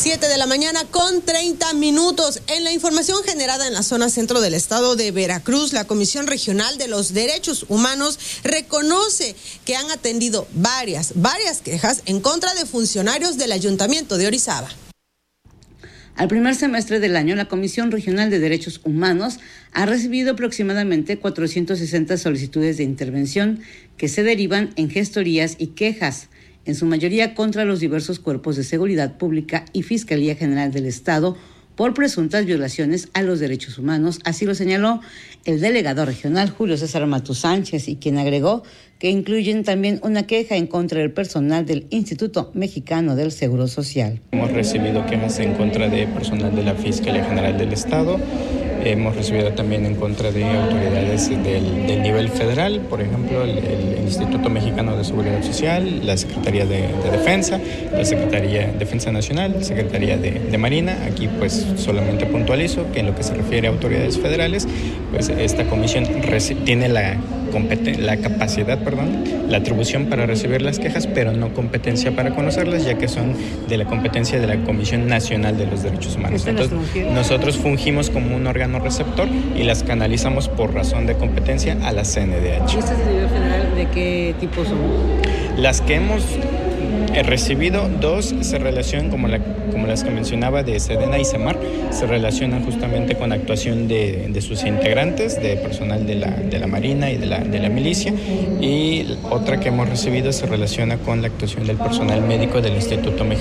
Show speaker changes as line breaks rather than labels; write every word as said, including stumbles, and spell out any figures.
siete de la mañana con treinta minutos. En la información generada en la zona centro del estado de Veracruz, la Comisión Regional de los Derechos Humanos reconoce que han atendido varias, varias quejas en contra de funcionarios del Ayuntamiento de Orizaba.
Al primer semestre del año, la Comisión Regional de Derechos Humanos ha recibido aproximadamente cuatrocientas sesenta solicitudes de intervención que se derivan en gestorías y quejas, en su mayoría contra los diversos cuerpos de seguridad pública y Fiscalía General del Estado por presuntas violaciones a los derechos humanos. Así lo señaló el delegado regional Julio César Matú Sánchez, y quien agregó que incluyen también una queja en contra del personal del Instituto Mexicano del Seguro Social.
Hemos recibido quejas en contra de personal de la Fiscalía General del Estado. Hemos recibido también en contra de autoridades del, del nivel federal, por ejemplo, el, el Instituto Mexicano de Seguridad Social, la Secretaría de, de Defensa, la Secretaría de Defensa Nacional, la Secretaría de, de Marina. Aquí pues solamente puntualizo que en lo que se refiere a autoridades federales, pues esta comisión reci- tiene la, competen- la capacidad, perdón, la atribución para recibir las quejas, pero no competencia para conocerlas, ya que son de la competencia de la Comisión Nacional de los Derechos Humanos. Entonces, nosotros fungimos como un órgano receptor y las canalizamos por razón de competencia a la C N D H.
¿Y estas de nivel federal de qué tipo son?
Las que hemos eh, recibido, dos se relacionan, como, la, como las que mencionaba, de Sedena y Semar, se relacionan justamente con actuación de, de sus integrantes, de personal de la, de la Marina y de la, de la milicia, y otra que hemos recibido se relaciona con la actuación del personal médico del Instituto Mexicano